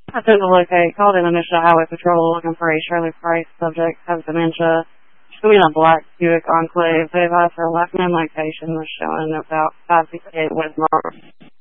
I took a look. They called in initial highway patrol looking for a Shirley Price subject, has dementia. She's in a black Buick Enclave. They advised her left main location was showing about 568 West North.